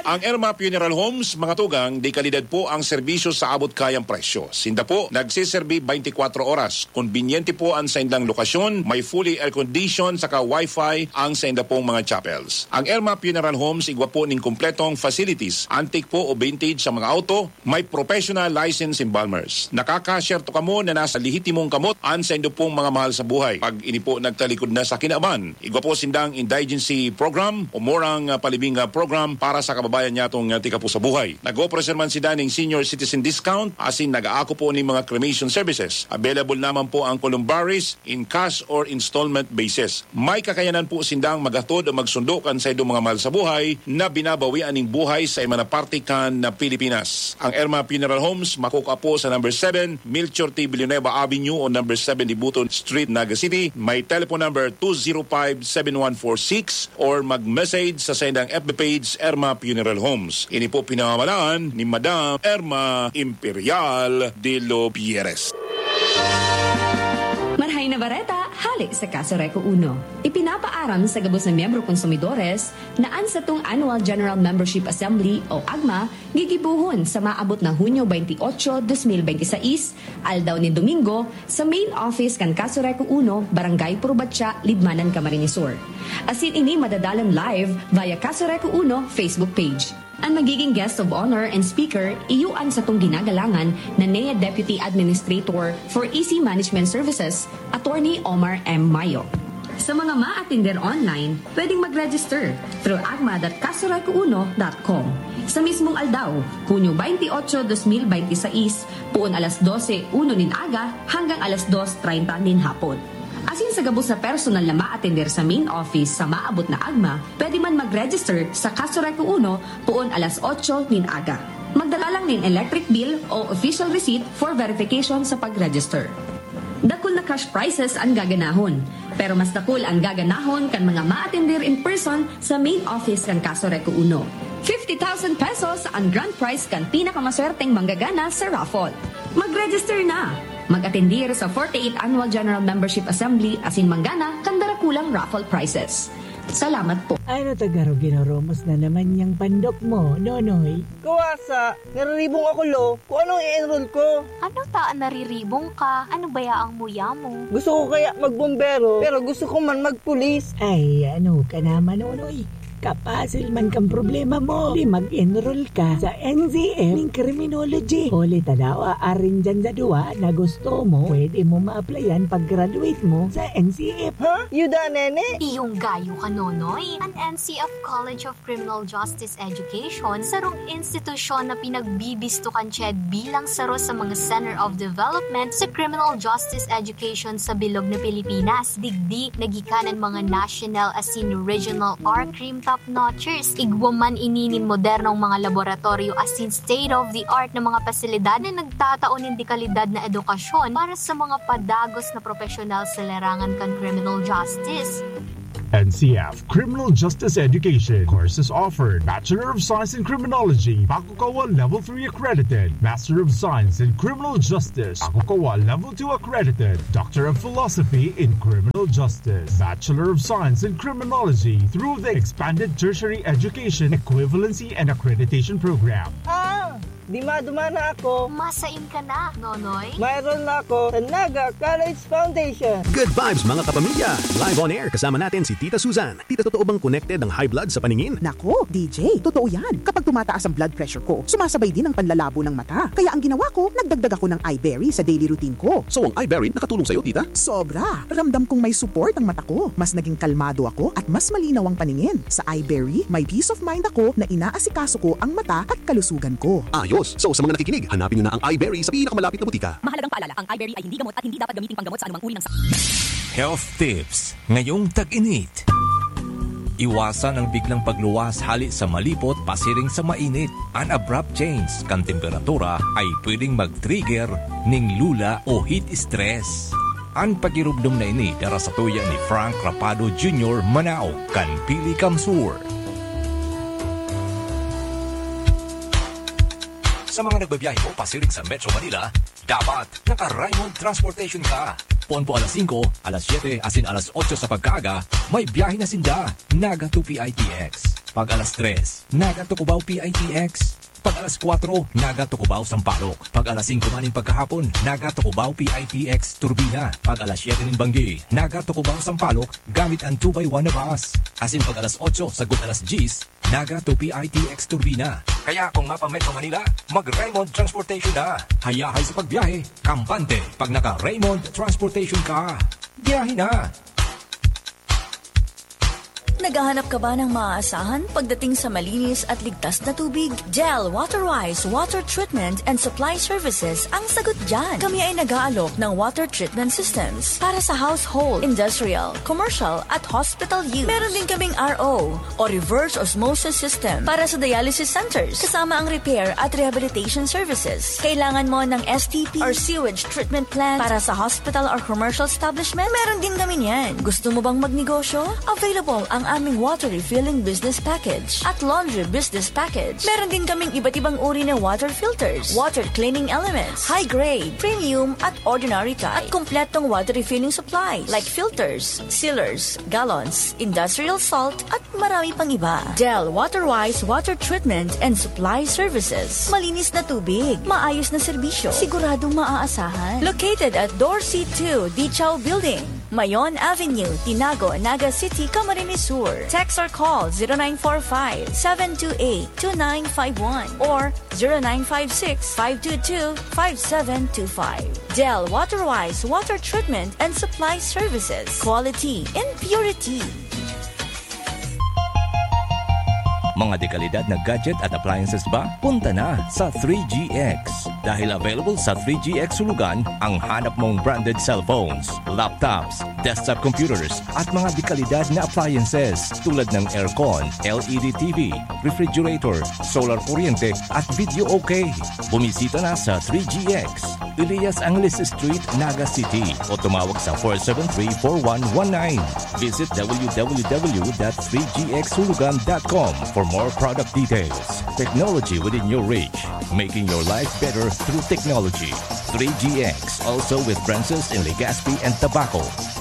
Ang Erma Funeral Homes, mga tugang, di kalidad po ang serbisyo sa abot kayang presyo. Sinda po, nagsiserbi 24 oras. Konbinyente po ang sa indang lokasyon, may fully air-condition saka wifi ang sa inda pong mga chapels. Ang Erma Funeral Homes, igwa po ning kompletong facilities. Antique po o vintage sa mga auto, may professional license embalmers. Nakaka-share to kamo na nasa lihitimong kamot ang sa indo pong mga mahal sa buhay. Pag ini po nagtalikod na sa kinaaman, igwa po sindang indigency program o morang palibing program para sa kababayan niya itong tika po sa buhay. Nag-operate man si Daning Senior Citizen Discount asin nag-aako po ni mga cremation services. Available naman po ang columbaries in cash or installment basis. May kakayanan po sindang magatod o magsundukan sa idong mga mahal sa buhay na binabawian ng buhay sa imanapartikan na Pilipinas. Ang Erma Funeral Homes makuka po sa number 7 Melchor T. Villanueva Avenue o number 7 Dibuton Street, Naga City. May telephone number 205-7146 or mag-message sa sendang FB page Erma Funeral Homes. Ini po pinamamalaan ni Madam Erma Imperial de los Pierres. Marhay na bareta, halik sa Kaso Reco 1. Ipinapaaram sa gabos na miyembro konsumidores na sa tung Annual General Membership Assembly o AGMA gigibuhon sa maabot na Hunyo 28, 2026, aldaw ni Domingo sa main office kan Kaso Reco 1, Barangay Purubatya, Libmanan, Camarines Sur. Asin ini madadalan live via Kaso Reco 1 Facebook page. Ang magiging guest of honor and speaker, iyuan sa itong ginagalangan na NEA Deputy Administrator for EC Management Services, Attorney Omar M. Mayo. Sa mga ma-attender online, pwedeng mag-register through agma.casoreco1.com. Sa mismong aldaw, Hunyo 28, 2026, puon alas 12:01 nin aga hanggang alas 2:30 nin hapon. Asin sa gabos na personal na ma-attender sa main office sa maabot na AGMA, pwede man mag-register sa Kaso Reco 1 puon alas 8 nin aga. Magdala lang nin electric bill o official receipt for verification sa pag-register. Dakul na cash prizes ang gaganahon, pero mas dakul ang gaganahon kan mga ma-attender in person sa main office kan Kaso Reco 1. 50,000 pesos ang grand prize kan pinakamaswerteng manggagana sa raffle. Mag-register na! Mag-attendir sa 48th Annual General Membership Assembly asin manggana kandara kulang raffle prizes. Salamat po. Ano tagaro ginoromos na naman yung pandok mo, Nonoy? Kuwasa, nariribong ako lo. Kung anong i-enroll ko? Ano taan nariribong ka? Ano ba ang muya mo? Gusto ko kaya magbombero, pero gusto ko man magpulis. Ay, ano ka naman, Nonoy? Kapasil man kang problema mo. Di mag-enroll ka sa NCF ng Criminology. Huli tadawa arin dyan sa duwa na gusto mo, pwede mo ma-applyan pag-graduate mo sa NCF. Ha? Yuda, nene? Iyong gayo ka, Nonoy. Ang NCF College of Criminal Justice Education, sarong institusyon na pinagbibistukan siya bilang saro sa mga Center of Development sa Criminal Justice Education sa bilog na Pilipinas. Digdi, nagikanan mga national asin regional or crime top-notchers. Igwaman ininin modernong mga laboratorio asin state-of-the-art na mga pasilidad na nagtataon ng dekalidad na edukasyon para sa mga padagos na profesional sa larangan kan criminal justice. NCF Criminal Justice Education courses offered: Bachelor of Science in Criminology, Bakukawa Level 3 accredited; Master of Science in Criminal Justice, Bakukawa Level 2 accredited; Doctor of Philosophy in Criminal Justice, Bachelor of Science in Criminology through the Expanded Tertiary Education Equivalency and Accreditation Program. Di maduma na ako. Masain ka na, Nonoy. Mayroon na ako sa Naga College Foundation. Good vibes mga kapamilya. Live on air kasama natin si Tita Susan. Tita, totoo bang connected ang high blood sa paningin? Nako, DJ, totoo yan. Kapag tumataas ang blood pressure ko, sumasabay din ang panlalabo ng mata. Kaya ang ginawa ko, nagdagdag ako ng iBerry sa daily routine ko. So ang iBerry nakatulong sa'yo, Tita? Sobra. Ramdam kong may support ang mata ko. Mas naging kalmado ako at mas malinaw ang paningin. Sa iBerry, may peace of mind ako na inaasikaso ko ang mata at kalusugan ko. Ayos. So sa mga nakikinig, hanapin nyo na ang iBerry sa pinakamalapit na butika. Mahalagang paalala, ang iBerry ay hindi gamot at hindi dapat gamitin panggamot sa anumang uri ng Health tips ngayong tag-init. Iwasan ang biglang pagluwas hali sa malipot pasiring sa mainit. An abrupt change kan temperatura ay pwedeng mag-trigger ning lula o heat stress. Ang pagirubdom na ini dara sa tuya ni Frank Rapado Jr. Manao kan Pili Kamsur. Sa mga nagbabiyahe mo pasiring sa Metro Manila, dapat naka-Raymond Transportation ka. Puan po alas 5, alas 7, asin alas 8 sa pagkaga, may biyahe na sinda, Naga to PITX. Pag alas 3, Naga to Cubao PITX. Pag alas 4, Naga to Cubao Sampaloc. Pag alas 5 maning pagkahapon, Naga to Cubao PITX Turbina. Pag alas 7 ng Banggi, Naga to Cubao Sampaloc gamit ang 2x1 na bus. Asin pag alas 8, sagot alas 10, Naga to PITX Turbina. Kaya kung mapa Metro Manila, mag-Raymond Transportation na. Hayahay sa pagbiyahe, kampante. Pag naka-Raymond Transportation ka, biyahe na. Naghahanap ka ba ng maaasahan pagdating sa malinis at ligtas na tubig? Gel Waterwise Water Treatment and Supply Services ang sagot dyan. Kami ay nag-aalok ng water treatment systems para sa household, industrial, commercial at hospital use. Meron din kaming RO o reverse osmosis system para sa dialysis centers, kasama ang repair at rehabilitation services. Kailangan mo ng STP or sewage treatment plant para sa hospital or commercial establishment? Meron din kami niyan. Gusto mo bang magnegosyo? Available ang aming water refilling business package at laundry business package. Meron din kaming iba't ibang uri ng water filters, water cleaning elements, high grade, premium at ordinary type, at kompletong water refilling supplies like filters, sealers, gallons, industrial salt at marami pang iba. Del Waterwise Water Treatment and Supply Services. Malinis na tubig, maayos na serbisyo, siguradong maaasahan. Located at Dorsey 2 Dichaw Building, Mayon Avenue, Tinago, Naga City, Camarines Sur. Text or call 0945-728-2951 or 0956-522-5725. Del Waterwise Water Treatment and Supply Services. Quality and purity. Mga dekalidad na gadget at appliances ba? Punta na sa 3GX. Dahil available sa 3GX Sulugan ang hanap mong branded cellphones, laptops, desktop computers at mga dekalidad na appliances tulad ng aircon, LED TV, refrigerator, solar kuryente at video okay. Bumisita na sa 3GX. Elias Angeles Street, Naga City o tumawag sa 473-4119. Visit www.3gxsulugan.com for more product details. Technology within your reach, making your life better through technology. 3GX, also with branches in Legazpi and Tabaco.